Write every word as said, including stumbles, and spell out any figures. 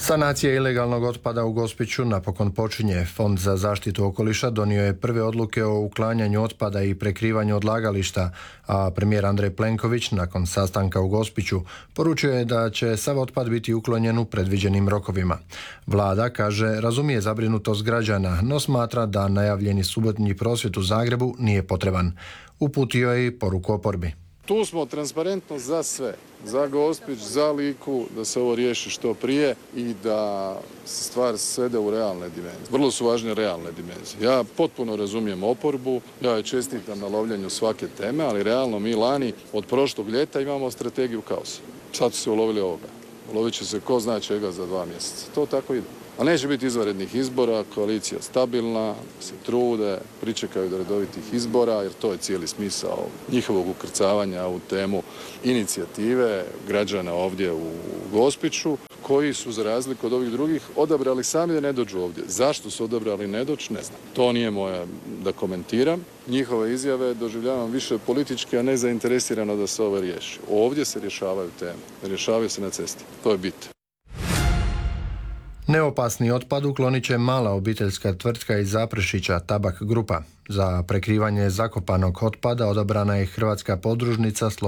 Sanacija ilegalnog otpada u Gospiću napokon počinje. Fond za zaštitu okoliša donio je prve odluke o uklanjanju otpada i prekrivanju odlagališta, a premijer Andrej Plenković nakon sastanka u Gospiću poručio je da će sav otpad biti uklonjen u predviđenim rokovima. Vlada, kaže, razumije zabrinutost građana, no smatra da najavljeni subotnji prosvjed u Zagrebu nije potreban. Uputio je i poruku oporbi. Tu smo transparentno za sve, za Gospić, za Liku, da se ovo riješi što prije i da se stvar svede u realne dimenzije. Vrlo su važne realne dimenzije. Ja potpuno razumijem oporbu, ja je čestitam na lovljenju svake teme, ali realno mi lani od prošlog ljeta imamo strategiju kaosa. Sad su se ulovili ovoga. Ulovit će se ko zna čega za dva mjeseca. To tako ide. A neće biti izvanrednih izbora, koalicija stabilna, se trude, pričekaju do redovitih izbora, jer to je cijeli smisao njihovog ukrcavanja u temu inicijative građana ovdje u Gospiću, koji su, za razliku od ovih drugih, odabrali sami da ne dođu ovdje. Zašto su odabrali ne doći, ne znam. To nije moja da komentiram. Njihove izjave doživljavam više politički, a ne zainteresirano da se ovo riješi. Ovdje se rješavaju teme, rješavaju se na cesti. To je bit. Neopasni otpad uklonit će mala obiteljska tvrtka iz Zaprešića, Tabak grupa. Za prekrivanje zakopanog otpada odabrana je hrvatska podružnica